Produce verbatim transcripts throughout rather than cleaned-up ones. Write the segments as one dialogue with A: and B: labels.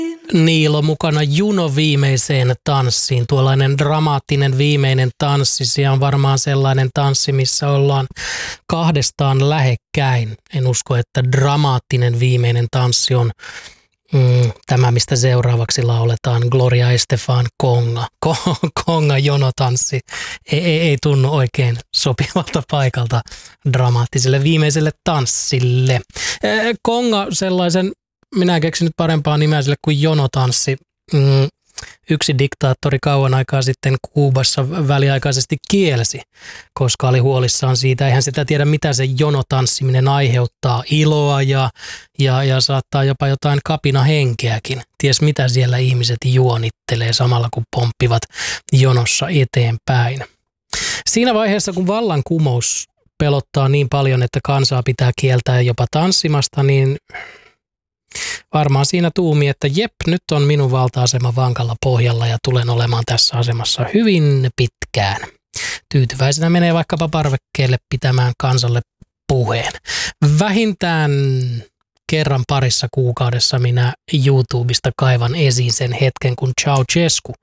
A: Niilo mukana Juno viimeiseen tanssiin. Tuollainen dramaattinen viimeinen tanssi. Se on varmaan sellainen tanssi, missä ollaan kahdestaan lähekkäin. En usko, että dramaattinen viimeinen tanssi on mm, tämä, mistä seuraavaksi lauletaan. Gloria Estefan Konga. Konga jonotanssi. Ei, ei, ei tunnu oikein sopivalta paikalta dramaattiselle viimeiselle tanssille. Konga sellaisen... Minä en keksinyt parempaa nimeä sille kuin jonotanssi. Mm, yksi diktaattori kauan aikaa sitten Kuubassa väliaikaisesti kielsi, koska oli huolissaan siitä. Eihän sitä tiedä, mitä se jonotanssiminen aiheuttaa. Iloa ja, ja, ja saattaa jopa jotain kapinahenkeäkin. Ties mitä siellä ihmiset juonittelee samalla, kun pomppivat jonossa eteenpäin. Siinä vaiheessa, kun vallankumous pelottaa niin paljon, että kansaa pitää kieltää jopa tanssimasta, niin... Varmaan siinä tuumi, että jep, nyt on minun valta-asema vankalla pohjalla ja tulen olemaan tässä asemassa hyvin pitkään. Tyytyväisenä menee vaikkapa parvekkeelle pitämään kansalle puheen. Vähintään kerran parissa kuukaudessa minä YouTubesta kaivan esiin sen hetken, kun Ceausescu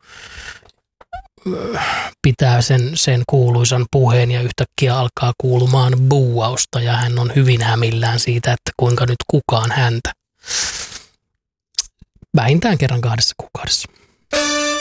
A: pitää sen, sen kuuluisan puheen ja yhtäkkiä alkaa kuulumaan buuausta ja hän on hyvin hämillään siitä, että kuinka nyt kukaan häntä. Vähintään kerran kahdessa kuukaudessa.